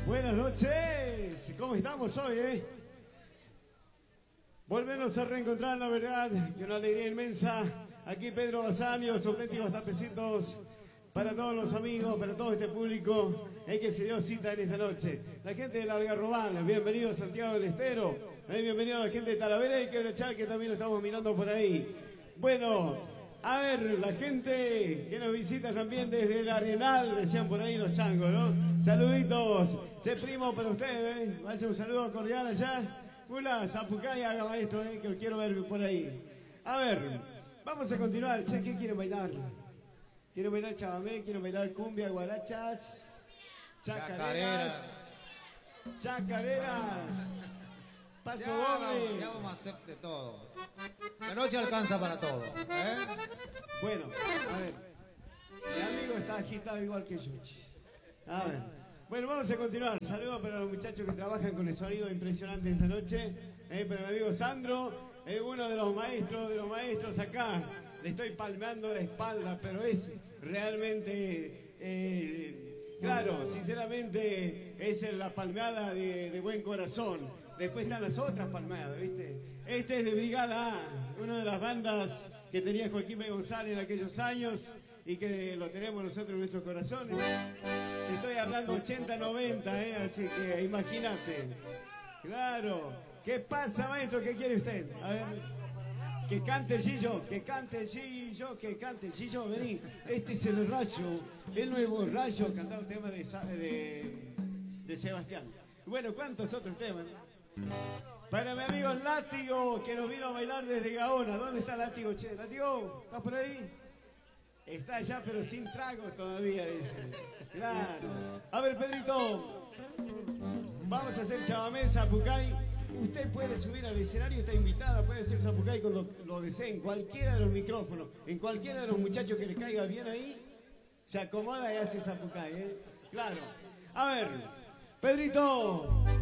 Buenas noches, ¿cómo estamos hoy, Volvernos a reencontrar, la verdad, y una alegría inmensa. Aquí Pedro Bazán y los auténticos tapecitos para todos los amigos, para todo este público que se dio cita en esta noche. La gente de Algarrobal, bienvenido a Santiago del Estero, bienvenido a la gente de Talavera y Quebrachal, que también lo estamos mirando por ahí. Bueno, a ver, la gente que nos visita también desde el Arenal, decían por ahí los changos, ¿no? Saluditos, che primo para ustedes, vaya un saludo cordial allá. Hola, Zapucay, haga maestro, que lo quiero ver por ahí. A ver, vamos a continuar. Che, ¿qué quieren bailar? ¿Quieren bailar chamamé? ¿Quieren bailar cumbia, guarachas? Chacareras. Chacareras. Paso doble. Ya vamos a hacer de todo. La noche alcanza para todo. Bueno, a ver. Mi amigo está agitado igual que yo. A ver. Bueno, vamos a continuar. Saludos para los muchachos que trabajan con el sonido impresionante esta noche. Para mi amigo Sandro, uno de los maestros acá. Le estoy palmeando la espalda, pero es realmente, claro, sinceramente, es la palmeada de buen corazón. Después están las otras palmeadas, ¿viste? Este es de Brigada A, una de las bandas que tenía Joaquín B. González en aquellos años y que lo tenemos nosotros en nuestros corazones. Estoy hablando 80-90, así que imagínate. Claro. ¿Qué pasa, maestro? ¿Qué quiere usted? A ver. Que cante Gillo, que cante Gillo, que cante Gillo, vení. Este es el Rayo, el nuevo Rayo. Cantaba un tema de Sebastián. Bueno, ¿cuántos otros temas? Para mi amigo Látigo, que nos vino a bailar desde Gaona. ¿Dónde está Látigo, che? Látigo, ¿estás por ahí? Está allá, pero sin tragos todavía, dice. Claro. A ver, Pedrito, vamos a hacer chamamé, Zapucay. Usted puede subir al escenario, está invitada, puede ser Zapucay cuando lo desee, en cualquiera de los micrófonos, en cualquiera de los muchachos que le caiga bien ahí, se acomoda y hace Zapucay, Claro. A ver, Pedrito.